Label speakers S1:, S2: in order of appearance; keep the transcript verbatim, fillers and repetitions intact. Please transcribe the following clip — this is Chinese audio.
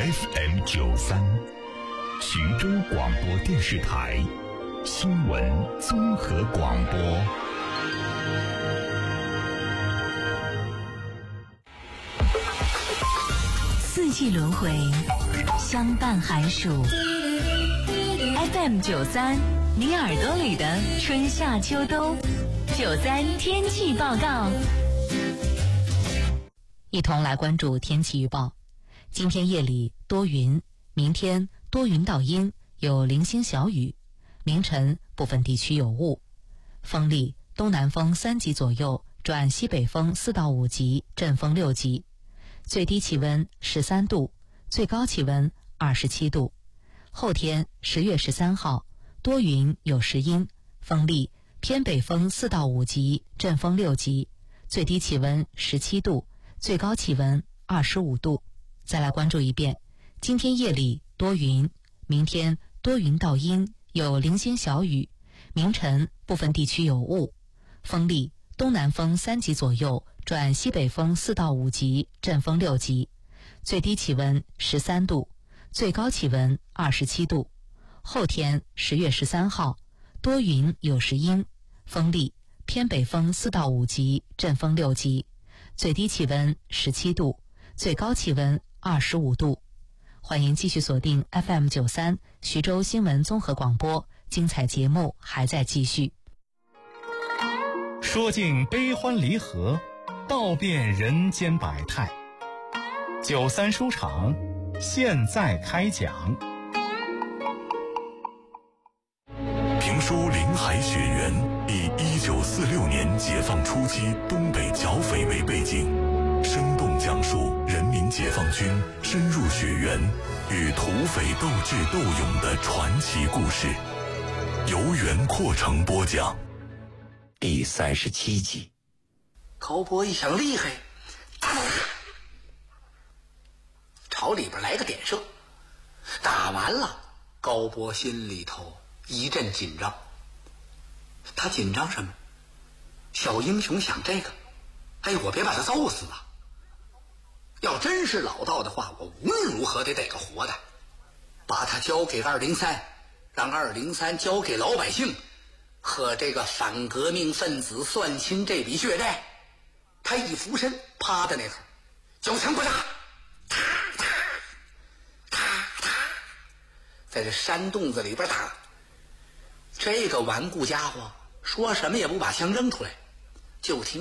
S1: F M 九三，徐州广播电视台新闻综合广播。
S2: 四季轮回，相伴寒暑。F M 九三，你耳朵里的春夏秋冬。九三天气报告，一同来关注天气预报。今天夜里多云，明天多云到阴，有零星小雨，凌晨部分地区有雾。风力东南风三级左右，转西北风四到五级，阵风六级。最低气温十三度，最高气温二十七度。后天十月十三号，多云有时阴，风力偏北风四到五级，阵风六级，最低气温十七度，最高气温二十五度。再来关注一遍，今天夜里多云，明天多云到阴，有零星小雨，明晨部分地区有雾，风力东南风三级左右，转西北风四到五级，阵风六级，最低气温十三度，最高气温二十七度。后天十月十三号，多云有时阴，风力偏北风四到五级，阵风六级，最低气温十七度，最高气温二十五度。欢迎继续锁定 F M 九三 徐州新闻综合广播，精彩节目还在继续。
S3: 说尽悲欢离合，道遍人间百态。九三书场现在开讲。
S1: 评书《林海雪原》以一九四六年解放初期东北剿匪为背景，生动讲述人民解放军深入雪原与土匪斗智斗勇的传奇故事。由袁阔成播讲。
S4: 第三十七集。
S5: 高波一响厉害，朝里边来个点射，打完了，高波心里头一阵紧张。他紧张什么？小英雄想这个，哎，我别把他揍死了。要真是老道的话，我无论如何得逮个活的，把他交给二零三，让二零三交给老百姓，和这个反革命分子算清这笔血债。他一俯身，趴在那头，脚枪不打，踏踏踏踏，在这山洞子里边打。这个顽固家伙说什么也不把枪扔出来，就听